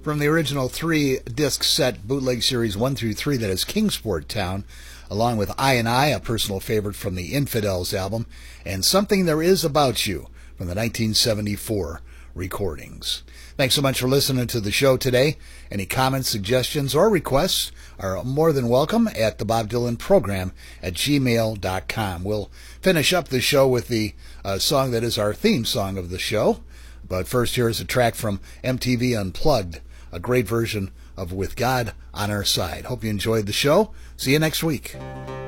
from the original 3-disc set bootleg series 1 through 3, that is Kingsport Town, along with I and I, a personal favorite from the Infidels album, and Something There Is About You from the 1974 recordings. Thanks so much for listening to the show today. Any comments, suggestions, or requests are more than welcome at the Bob Dylan Program at gmail.com. We'll finish up the show with the song that is our theme song of the show. But first, here is a track from MTV Unplugged, a great version of With God on Our Side. Hope you enjoyed the show. See you next week.